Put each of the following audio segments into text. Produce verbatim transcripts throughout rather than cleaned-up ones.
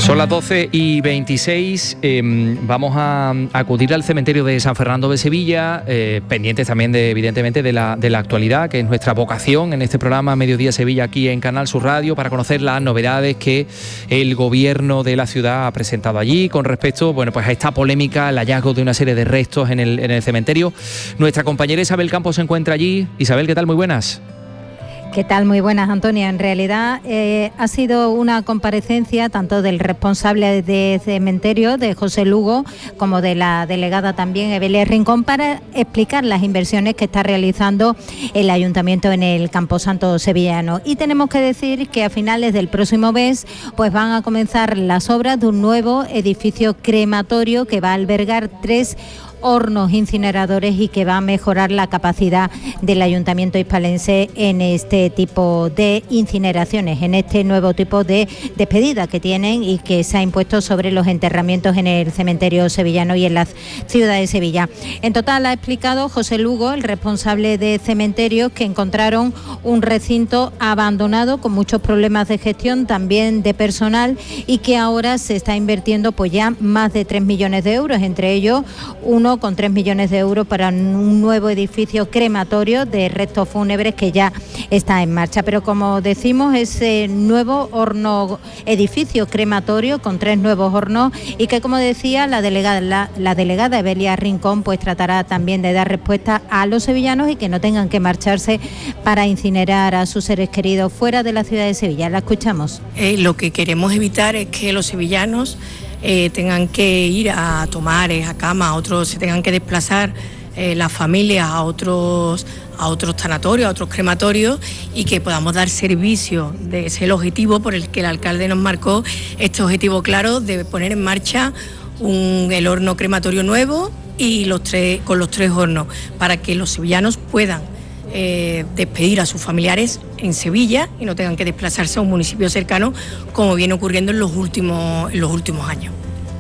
Son las doce y veintiséis, eh, vamos a acudir al cementerio de San Fernando de Sevilla, eh, pendientes también de, evidentemente de la, de la actualidad, que es nuestra vocación en este programa Mediodía Sevilla aquí en Canal Sur Radio, para conocer las novedades que el gobierno de la ciudad ha presentado allí con respecto, bueno, pues a esta polémica, el hallazgo de una serie de restos en el, en el cementerio. Nuestra compañera Isabel Campos se encuentra allí. Isabel, ¿qué tal? Muy buenas. ¿Qué tal? Muy buenas, Antonio. En realidad eh, ha sido una comparecencia tanto del responsable de cementerio, de José Lugo, como de la delegada también, Evelia Rincón, para explicar las inversiones que está realizando el Ayuntamiento en el Camposanto sevillano. Y tenemos que decir que a finales del próximo mes pues van a comenzar las obras de un nuevo edificio crematorio que va a albergar tres hornos incineradores y que va a mejorar la capacidad del Ayuntamiento hispalense en este tipo de incineraciones, en este nuevo tipo de despedida que tienen y que se ha impuesto sobre los enterramientos en el cementerio sevillano y en la ciudad de Sevilla. En total ha explicado José Lugo, el responsable de cementerios, que encontraron un recinto abandonado con muchos problemas de gestión, también de personal, y que ahora se está invirtiendo pues ya más de tres millones de euros, entre ellos uno con tres millones de euros para un nuevo edificio crematorio de restos fúnebres que ya está en marcha. Pero como decimos, ese nuevo horno edificio crematorio con tres nuevos hornos, y que, como decía la delegada, la, la delegada Evelia Rincón, pues tratará también de dar respuesta a los sevillanos y que no tengan que marcharse para incinerar a sus seres queridos fuera de la ciudad de Sevilla. La escuchamos. Eh, lo que queremos evitar es que los sevillanos Eh, tengan que ir a Tomares, a Cama, otros se tengan que desplazar eh, las familias a otros a otros tanatorios, a otros crematorios, y que podamos dar servicio. De ese el objetivo por el que el alcalde nos marcó, este objetivo claro de poner en marcha un, el horno crematorio nuevo y los tres, con los tres hornos, para que los sevillanos puedan Eh, despedir a sus familiares en Sevilla y no tengan que desplazarse a un municipio cercano, como viene ocurriendo en los últimos, en los últimos años.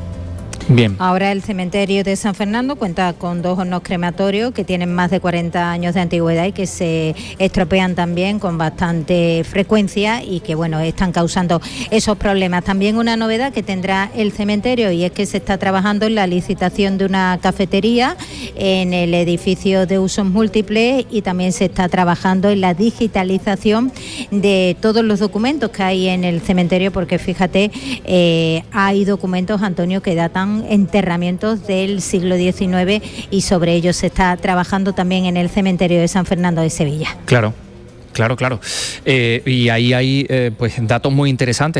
Bien. Ahora el cementerio de San Fernando cuenta con dos hornos crematorios que tienen más de cuarenta años de antigüedad y que se estropean también con bastante frecuencia y que, bueno, están causando esos problemas. También una novedad que tendrá el cementerio, y es que se está trabajando en la licitación de una cafetería en el edificio de usos múltiples, y también se está trabajando en la digitalización de todos los documentos que hay en el cementerio, porque fíjate, eh, hay documentos, Antonio, que datan enterramientos del siglo diecinueve, y sobre ellos se está trabajando también en el cementerio de San Fernando de Sevilla. Claro, claro, claro. Eh, y ahí hay eh, pues datos muy interesantes.